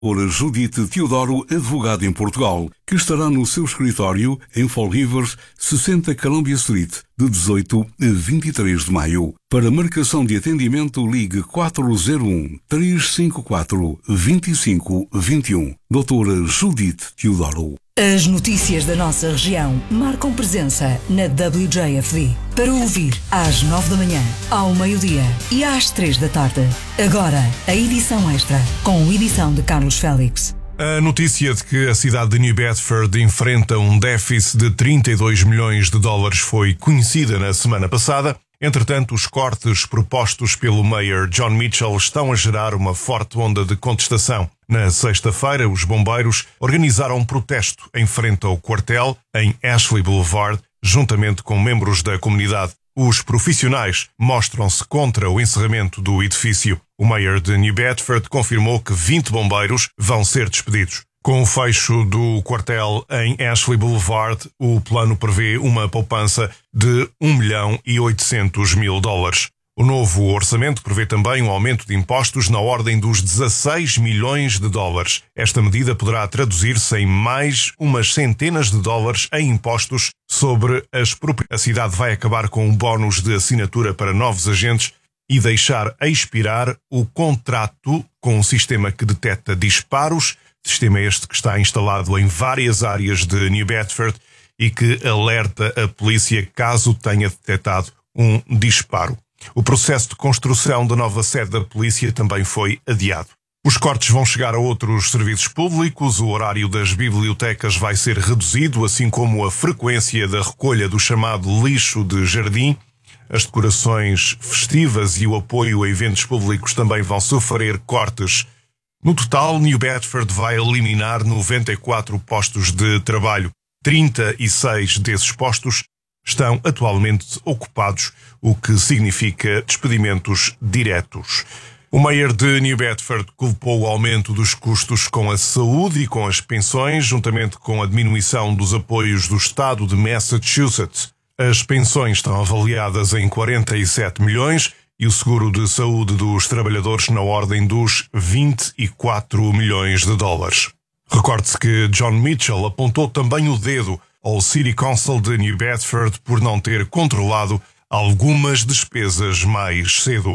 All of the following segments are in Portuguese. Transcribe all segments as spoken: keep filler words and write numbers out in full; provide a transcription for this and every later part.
Ora, Judite Teodoro, advogado em Portugal, que estará no seu escritório em Fall Rivers, sessenta Columbia Street, de dezoito a vinte e três de maio. Para marcação de atendimento, ligue quatro zero um, três cinco quatro, dois cinco dois um. Doutora Judite Teodoro. As notícias da nossa região marcam presença na W J F D. Para ouvir às nove da manhã, ao meio-dia e às três da tarde. Agora, a edição extra, com edição de Carlos Félix. A notícia de que a cidade de New Bedford enfrenta um déficit de trinta e dois milhões de dólares foi conhecida na semana passada. Entretanto, os cortes propostos pelo Mayor John Mitchell estão a gerar uma forte onda de contestação. Na sexta-feira, os bombeiros organizaram um protesto em frente ao quartel, em Ashley Boulevard, juntamente com membros da comunidade. Os profissionais mostram-se contra o encerramento do edifício. O Mayor de New Bedford confirmou que vinte bombeiros vão ser despedidos. Com o fecho do quartel em Ashley Boulevard, o plano prevê uma poupança de um milhão e oitocentos mil dólares. O novo orçamento prevê também um aumento de impostos na ordem dos dezasseis milhões de dólares. Esta medida poderá traduzir-se em mais umas centenas de dólares em impostos sobre as propriedades. A cidade vai acabar com um bónus de assinatura para novos agentes e deixar expirar o contrato com um sistema que detecta disparos, sistema este que está instalado em várias áreas de New Bedford e que alerta a polícia caso tenha detectado um disparo. O processo de construção da nova sede da polícia também foi adiado. Os cortes vão chegar a outros serviços públicos, o horário das bibliotecas vai ser reduzido, assim como a frequência da recolha do chamado lixo de jardim. As decorações festivas e o apoio a eventos públicos também vão sofrer cortes. No total, New Bedford vai eliminar noventa e quatro postos de trabalho. trinta e seis desses postos estão atualmente ocupados, o que significa despedimentos diretos. O Mayor de New Bedford culpou o aumento dos custos com a saúde e com as pensões, juntamente com a diminuição dos apoios do Estado de Massachusetts. As pensões estão avaliadas em quarenta e sete milhões e o seguro de saúde dos trabalhadores na ordem dos vinte e quatro milhões de dólares. Recorde-se que John Mitchell apontou também o dedo ao City Council de New Bedford por não ter controlado algumas despesas mais cedo.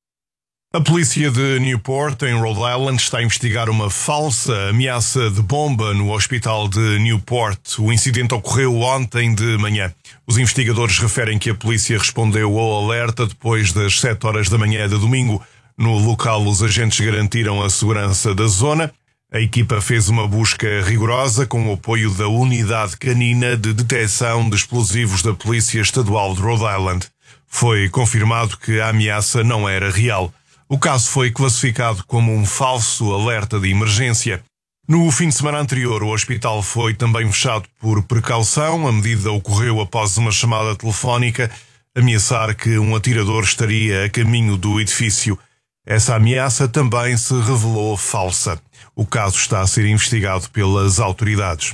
A polícia de Newport, em Rhode Island, está a investigar uma falsa ameaça de bomba no hospital de Newport. O incidente ocorreu ontem de manhã. Os investigadores referem que a polícia respondeu ao alerta depois das sete horas da manhã de domingo. No local, os agentes garantiram a segurança da zona. A equipa fez uma busca rigorosa com o apoio da Unidade Canina de Detecção de Explosivos da Polícia Estadual de Rhode Island. Foi confirmado que a ameaça não era real. O caso foi classificado como um falso alerta de emergência. No fim de semana anterior, o hospital foi também fechado por precaução. A medida ocorreu após uma chamada telefónica ameaçar que um atirador estaria a caminho do edifício. Essa ameaça também se revelou falsa. O caso está a ser investigado pelas autoridades.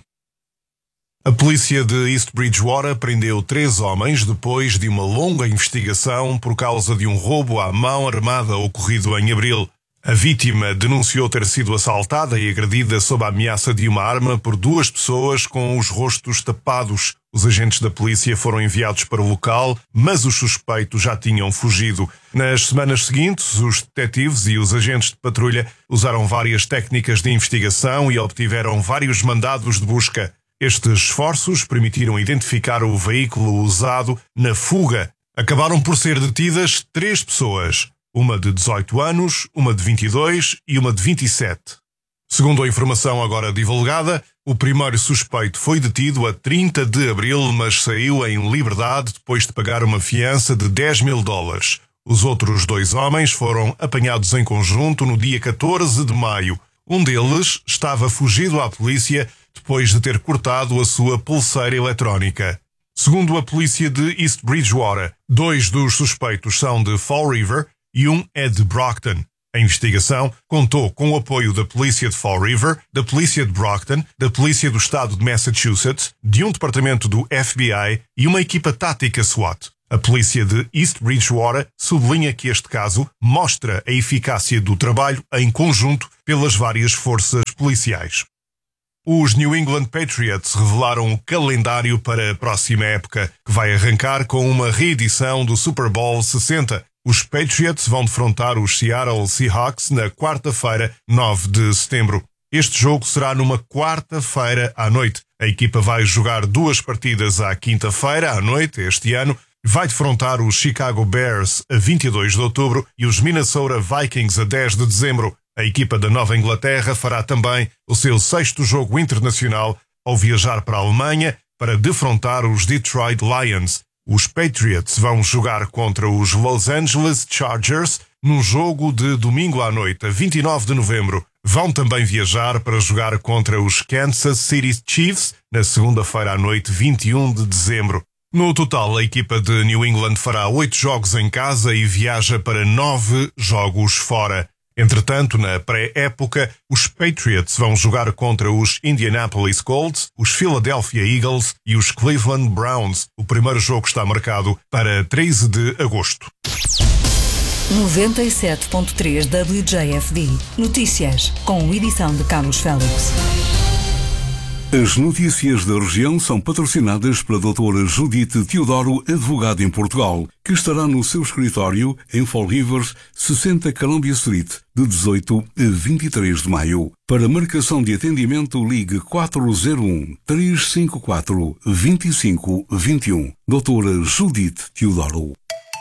A polícia de East Bridgewater prendeu três homens depois de uma longa investigação por causa de um roubo à mão armada ocorrido em abril. A vítima denunciou ter sido assaltada e agredida sob a ameaça de uma arma por duas pessoas com os rostos tapados. Os agentes da polícia foram enviados para o local, mas os suspeitos já tinham fugido. Nas semanas seguintes, os detetives e os agentes de patrulha usaram várias técnicas de investigação e obtiveram vários mandados de busca. Estes esforços permitiram identificar o veículo usado na fuga. Acabaram por ser detidas três pessoas. Uma de dezoito anos, uma de vinte e dois e uma de vinte e sete. Segundo a informação agora divulgada, o primeiro suspeito foi detido a trinta de abril, mas saiu em liberdade depois de pagar uma fiança de dez mil dólares. Os outros dois homens foram apanhados em conjunto no dia catorze de maio. Um deles estava fugido à polícia depois de ter cortado a sua pulseira eletrónica. Segundo a polícia de East Bridgewater, dois dos suspeitos são de Fall River e um é de Brockton. A investigação contou com o apoio da polícia de Fall River, da polícia de Brockton, da polícia do estado de Massachusetts, de um departamento do F B I e uma equipa tática SWAT. A polícia de East Bridgewater sublinha que este caso mostra a eficácia do trabalho em conjunto pelas várias forças policiais. Os New England Patriots revelaram o calendário para a próxima época, que vai arrancar com uma reedição do Super Bowl sessenta. Os Patriots vão defrontar os Seattle Seahawks na quarta-feira, nove de setembro. Este jogo será numa quarta-feira à noite. A equipa vai jogar duas partidas à quinta-feira à noite este ano. Vai defrontar os Chicago Bears a vinte e dois de outubro e os Minnesota Vikings a dez de dezembro. A equipa da Nova Inglaterra fará também o seu sexto jogo internacional ao viajar para a Alemanha para defrontar os Detroit Lions. Os Patriots vão jogar contra os Los Angeles Chargers num jogo de domingo à noite, a vinte e nove de novembro. Vão também viajar para jogar contra os Kansas City Chiefs na segunda-feira à noite, vinte e um de dezembro. No total, a equipa de New England fará oito jogos em casa e viaja para nove jogos fora. Entretanto, na pré-época, os Patriots vão jogar contra os Indianapolis Colts, os Philadelphia Eagles e os Cleveland Browns. O primeiro jogo está marcado para treze de agosto. noventa e sete ponto três W J F D. Notícias, com edição de Carlos Félix. As notícias da região são patrocinadas pela doutora Judite Teodoro, advogada em Portugal, que estará no seu escritório em Fall Rivers, sessenta Columbia Street, de dezoito a vinte e três de maio. Para marcação de atendimento, ligue quatro zero um, três cinco quatro, dois cinco dois um. doutora Judite Teodoro.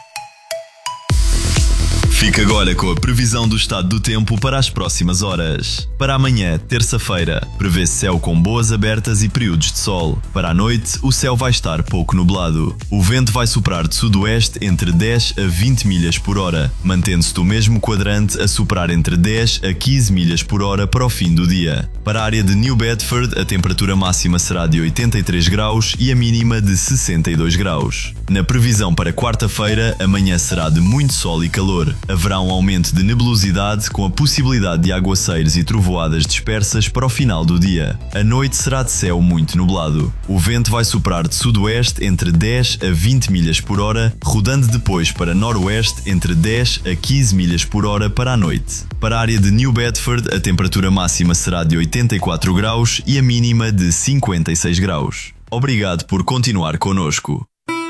Fique agora com a previsão do estado do tempo para as próximas horas. Para amanhã, terça-feira, prevê-se céu com boas abertas e períodos de sol. Para a noite, o céu vai estar pouco nublado. O vento vai soprar de sudoeste entre dez a vinte milhas por hora, mantendo-se do mesmo quadrante a soprar entre dez a quinze milhas por hora para o fim do dia. Para a área de New Bedford, a temperatura máxima será de oitenta e três graus e a mínima de sessenta e dois graus. Na previsão para quarta-feira, amanhã será de muito sol e calor. Haverá um aumento de nebulosidade com a possibilidade de aguaceiros e trovoadas dispersas para o final do dia. A noite será de céu muito nublado. O vento vai soprar de sudoeste entre dez a vinte milhas por hora, rodando depois para noroeste entre dez a quinze milhas por hora para a noite. Para a área de New Bedford, a temperatura máxima será de oitenta e quatro graus e a mínima de cinquenta e seis graus. Obrigado por continuar connosco.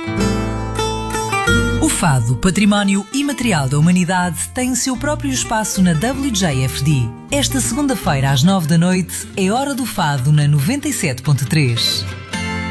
O fado, património imaterial da humanidade, tem o seu próprio espaço na W J F D. Esta segunda-feira às nove da noite é hora do fado na noventa e sete ponto três.